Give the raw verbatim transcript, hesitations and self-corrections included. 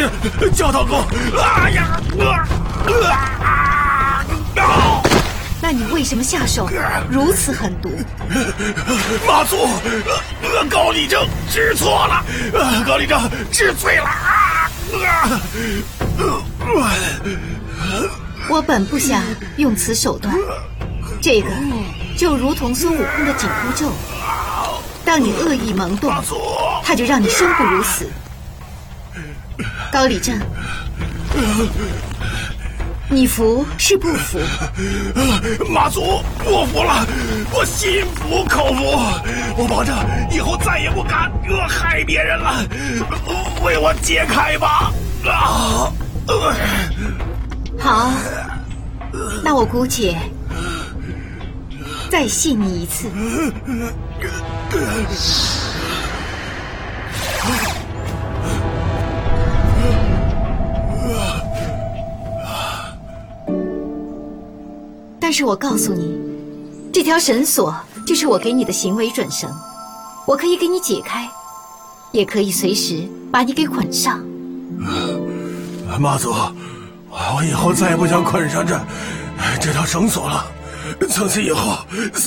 教导过。哎呀！啊啊啊！ 那你为什么下手如此狠毒？ 妈祖，呃，高立正知错了，呃，高立正知罪了。啊啊！ 我本不想用此手段，这个就如同孙悟空的紧箍咒，当你恶意萌动，他就让你生不如死。高立正，你服是不服？ 妈祖，我服了，我心服口服，我保证以后再也不敢恶害别人了，为我解开吧。啊！ 好，那我姑且再信你一次。但是我告诉你，这条绳索就是我给你的行为准绳，我可以给你解开，也可以随时把你给捆上。 妈祖，我以后再也不想捆上这这条绳索了。从此以后，死